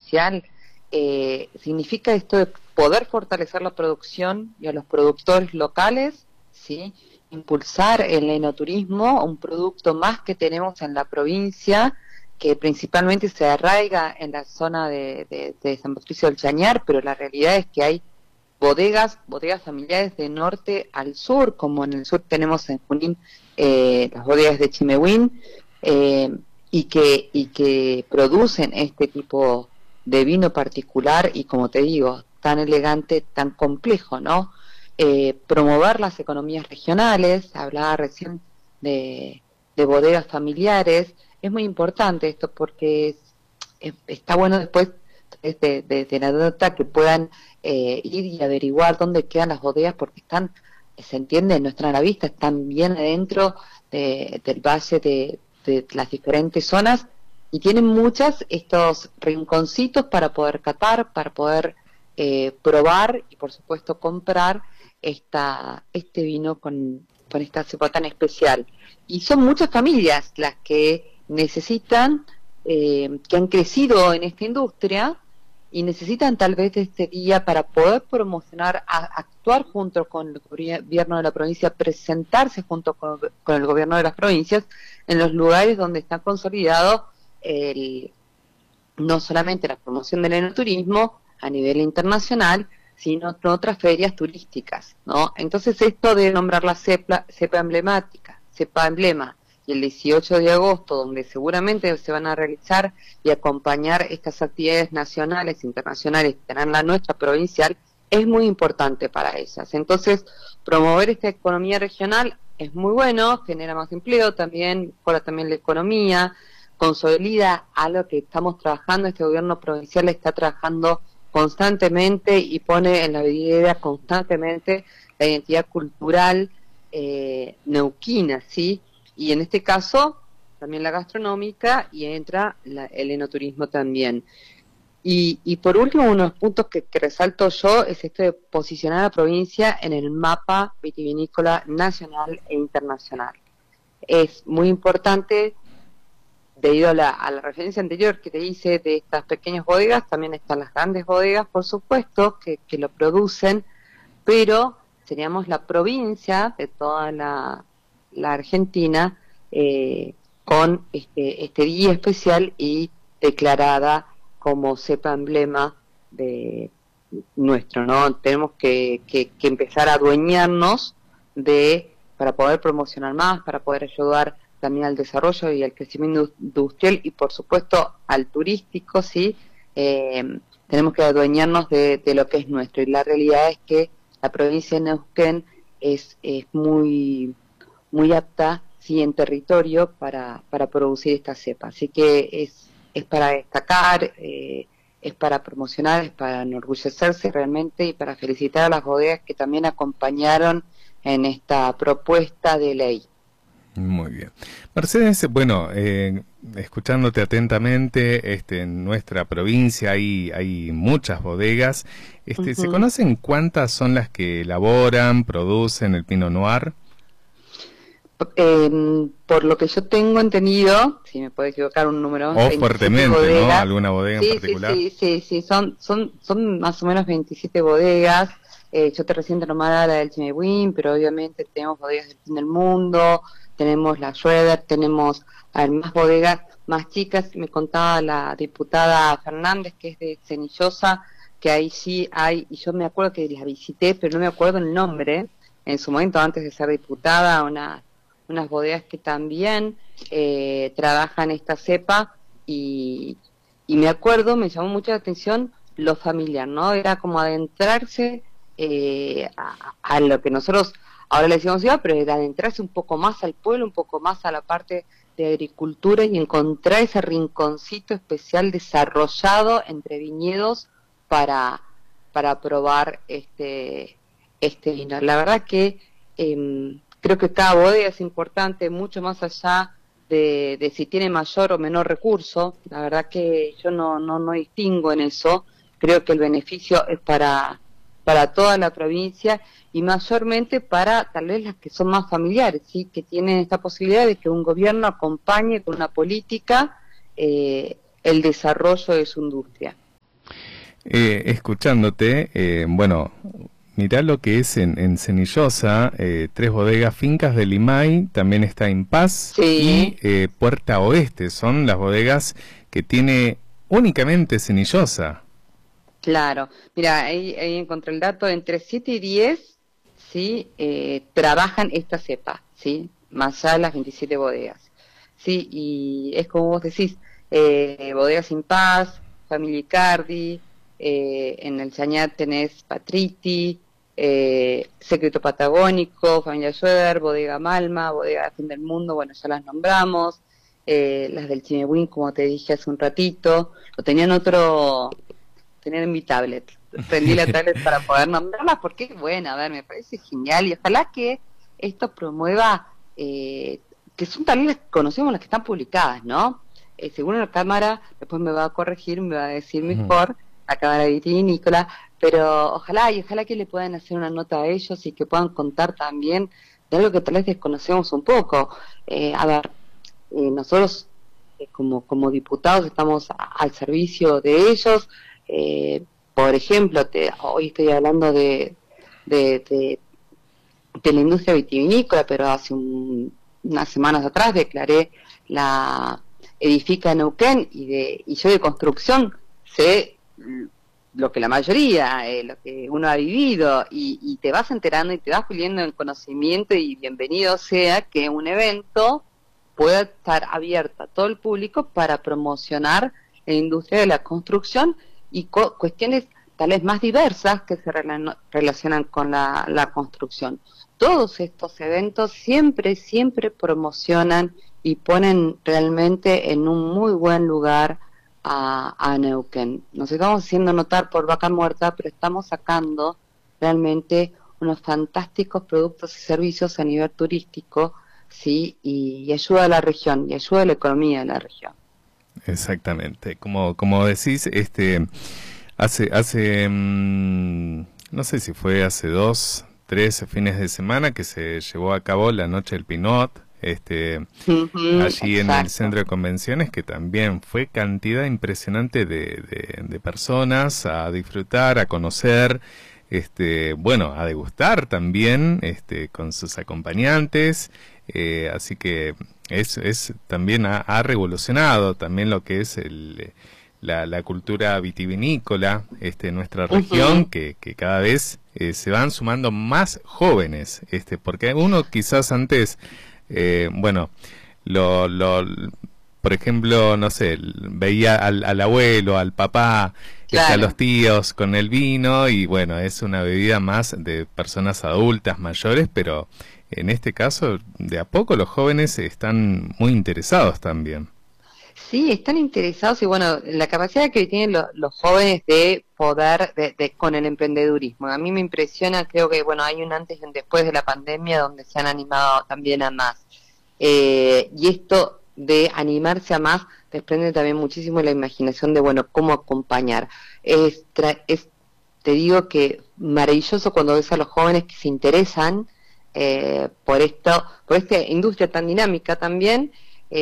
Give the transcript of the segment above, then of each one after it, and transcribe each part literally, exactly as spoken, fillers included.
provincial, eh, significa esto de poder fortalecer la producción y a los productores locales, ¿sí? Impulsar el enoturismo, un producto más que tenemos en la provincia, que principalmente se arraiga en la zona de, de, de San Patricio del Chañar, pero la realidad es que hay bodegas, bodegas familiares de norte al sur, como en el sur tenemos en Junín eh, las bodegas de Chimehuín, eh, y que y que producen este tipo de vino particular y, como te digo, tan elegante, tan complejo, ¿no? Eh, promover las economías regionales, hablaba recién de, de bodegas familiares. Es muy importante esto porque es, es, está bueno después de, de, de la nota que puedan eh, ir y averiguar dónde quedan las bodegas, porque están, se entiende, no están a la vista, están bien adentro de, del valle de, de las diferentes zonas, y tienen muchas estos rinconcitos para poder catar, para poder eh, probar y por supuesto comprar esta este vino con, con esta cepa tan especial. Y son muchas familias las que necesitan, eh, que han crecido en esta industria y necesitan tal vez este día para poder promocionar, a, actuar junto con el gobierno de la provincia, presentarse junto con, con el gobierno de las provincias en los lugares donde está consolidado el, no solamente la promoción del enoturismo a nivel internacional, sino en otras ferias turísticas, ¿no? Entonces esto de nombrar la cepa, cepa emblemática, cepa emblema, y el dieciocho de agosto, donde seguramente se van a realizar y acompañar estas actividades nacionales, internacionales, que tendrán la nuestra provincial, es muy importante para ellas. Entonces, promover esta economía regional es muy bueno, genera más empleo también, mejora también la economía, consolida algo que estamos trabajando, este gobierno provincial está trabajando constantemente y pone en la vidriera constantemente la identidad cultural eh, neuquina, ¿sí? Y en este caso también la gastronómica, y entra la, el enoturismo también. Y, y por último, uno de los puntos que, que resalto yo es este de posicionar a la provincia en el mapa vitivinícola nacional e internacional. Es muy importante, debido a la, a la referencia anterior que te hice de estas pequeñas bodegas, también están las grandes bodegas, por supuesto, que, que lo producen, pero seríamos la provincia de toda la, la Argentina eh, con este, este día especial y declarada como cepa emblema de nuestro, ¿no? Tenemos que, que, que empezar a adueñarnos de, para poder promocionar más, para poder ayudar también al desarrollo y al crecimiento industrial y por supuesto al turístico, sí, eh, tenemos que adueñarnos de, de lo que es nuestro, y la realidad es que la provincia de Neuquén es, es muy muy apta, sí, en territorio para, para producir esta cepa, así que es, es para destacar, eh, es para promocionar, es para enorgullecerse realmente y para felicitar a las bodegas que también acompañaron en esta propuesta de ley. Muy bien. Mercedes, bueno, eh, escuchándote atentamente, este, en nuestra provincia hay, hay muchas bodegas. Este, uh-huh. ¿Se conocen cuántas son las que elaboran, producen el Pinot Noir? Eh, por lo que yo tengo entendido, si me puedo equivocar un número, o fuertemente, bodegas, ¿no? ¿Alguna bodega sí, en particular? Sí, sí, sí, sí, son, son, son más o menos veintisiete bodegas. Eh, yo te recién te nombraba la del Chimehuín, pero obviamente tenemos bodegas del fin del mundo, tenemos la Schroeder, tenemos ver, más bodegas más chicas. Me contaba la diputada Fernández, que es de Cenillosa, que ahí sí hay, y yo me acuerdo que la visité, pero no me acuerdo el nombre, en su momento antes de ser diputada, una unas bodegas que también eh, trabajan esta cepa, y, y me acuerdo, me llamó mucho la atención lo familiar, ¿no? Era como adentrarse eh, a, a lo que nosotros ahora le decimos ciudad, pero era adentrarse un poco más al pueblo, un poco más a la parte de agricultura y encontrar ese rinconcito especial desarrollado entre viñedos para, para probar este, este vino. La verdad que eh, creo que cada bodega es importante, mucho más allá de, de si tiene mayor o menor recurso. La verdad que yo no, no, no distingo en eso. Creo que el beneficio es para, para toda la provincia y mayormente para tal vez las que son más familiares, ¿sí? Que tienen esta posibilidad de que un gobierno acompañe con una política eh, el desarrollo de su industria. Eh, escuchándote, eh, bueno, mirá lo que es en, en Cenillosa, eh, tres bodegas, Fincas de Limay, también está Impaz Sí, y eh, Puerta Oeste, son las bodegas que tiene únicamente Cenillosa. claro. Mira, ahí, ahí encontré el dato, entre siete y diez, sí, eh, trabajan esta cepa, sí, más allá de las veintisiete bodegas. Sí, y es como vos decís, eh, Bodegas Sin Paz, Familia Icardi, eh, en el Chañar tenés Patriti, eh, Secreto Patagónico, Familia Schroeder, Bodega Malma, Bodega Fin del Mundo, bueno, ya las nombramos, eh, las del Chimebuín, como te dije hace un ratito, lo tenían otro, tenían en mi tablet, prendí la tablet para poder nombrarlas porque es buena, a ver, me parece genial y ojalá que esto promueva... Eh, que son también las que conocemos las que están publicadas, ¿no? Eh, según la cámara, después me va a corregir, me va a decir Ujú. mejor, la cámara de Nicola, pero ojalá y ojalá que le puedan hacer una nota a ellos y que puedan contar también de algo que tal vez desconocemos un poco. Eh, a ver, eh, nosotros eh, como, como diputados estamos a- al servicio de ellos. Eh, por ejemplo, te, hoy estoy hablando de, de, de de la industria vitivinícola, pero hace un, unas semanas atrás declaré la Edifica Neuquén y, de, y yo de construcción sé lo que la mayoría, eh, lo que uno ha vivido y, y te vas enterando y te vas puliendo en conocimiento y bienvenido sea que un evento pueda estar abierto a todo el público para promocionar la industria de la construcción y co cuestiones tal vez más diversas que se rela relacionan con la, la construcción. Todos estos eventos siempre, siempre promocionan y ponen realmente en un muy buen lugar a, a Neuquén. Nos estamos haciendo notar por Vaca Muerta, pero estamos sacando realmente unos fantásticos productos y servicios a nivel turístico, sí, y, y ayuda a la región, y ayuda a la economía de la región. Exactamente, como, como decís, este, hace, hace, mm, no sé si fue hace dos, tres fines de semana que se llevó a cabo la Noche del Pinot, este, Ujú, allí en el exacto. centro de convenciones, que también fue cantidad impresionante de, de, de personas a disfrutar, a conocer, este, bueno, a degustar también, este, con sus acompañantes, eh, así que es, es también ha, ha revolucionado también lo que es el, la, la cultura vitivinícola, este, en nuestra región, Ujú, que, que cada vez eh, se van sumando más jóvenes, este, porque uno quizás antes, eh, bueno, lo, lo, por ejemplo, no sé, veía al, al abuelo, al papá, este, a los claro. tíos con el vino y bueno, es una bebida más de personas adultas, mayores, pero en este caso, de a poco los jóvenes están muy interesados también. Sí, están interesados y bueno, la capacidad que tienen lo- los jóvenes de poder, de, de- con el emprendedurismo. A mí me impresiona, creo que bueno, hay un antes y un después de la pandemia donde se han animado también a más. Eh, y esto de animarse a más desprende también muchísimo de la imaginación de, bueno, cómo acompañar. Es, tra- es, te digo que maravilloso cuando ves a los jóvenes que se interesan eh, por esto, por esta industria tan dinámica también.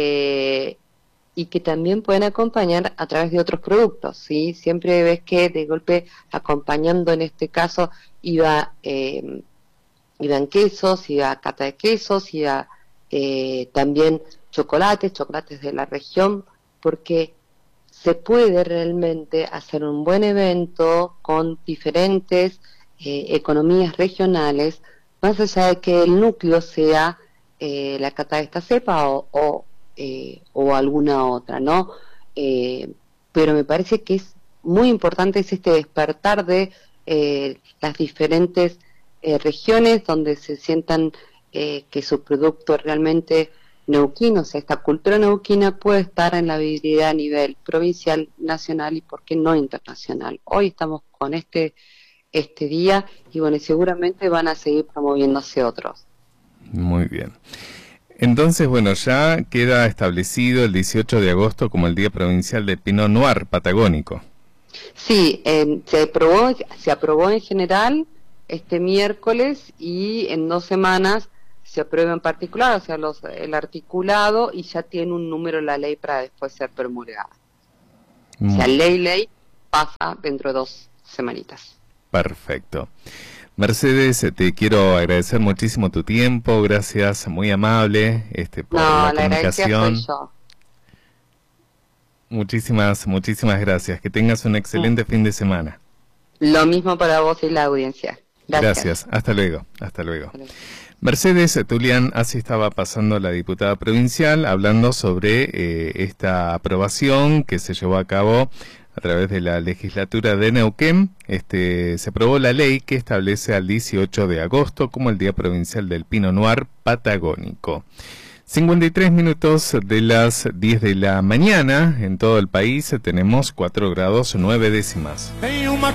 Eh, y que también pueden acompañar a través de otros productos, ¿sí? Siempre ves que de golpe acompañando en este caso iba, eh, iban quesos, iba cata de quesos, iba eh, también chocolates, chocolates de la región, porque se puede realmente hacer un buen evento con diferentes eh, economías regionales, más allá de que el núcleo sea eh, la cata de esta cepa o, o, eh, o alguna otra, ¿no? Eh, pero me parece que es muy importante es este despertar de eh, las diferentes eh, regiones donde se sientan eh, que su producto realmente neuquino, o sea, esta cultura neuquina puede estar en la vidriera a nivel provincial, nacional y, por qué no, internacional. Hoy estamos con este, este día y, bueno, y seguramente van a seguir promoviéndose otros. Muy bien. Entonces, bueno, ya queda establecido el dieciocho de agosto como el Día Provincial de Pinot Noir Patagónico. Sí, eh, se aprobó, se aprobó en general este miércoles y en dos semanas se aprueba en particular, o sea, los, el articulado y ya tiene un número la ley para después ser promulgada. O sea, Muy bien. ley, ley, pasa dentro de dos semanitas. Perfecto. Mercedes, te quiero agradecer muchísimo tu tiempo, gracias, muy amable este, por no, la, la comunicación. soy yo. Muchísimas, muchísimas gracias. Que tengas un excelente mm. fin de semana. Lo mismo para vos y la audiencia. Gracias. Gracias. Hasta luego. Hasta luego. Hasta luego. Mercedes Tulián, así estaba pasando la diputada provincial, hablando sobre eh, esta aprobación que se llevó a cabo a través de la legislatura de Neuquén. Este, se aprobó la ley que establece al dieciocho de agosto como el Día Provincial del Pinot Noir Patagónico. cincuenta y tres minutos de las diez de la mañana, en todo el país tenemos cuatro grados nueve décimas.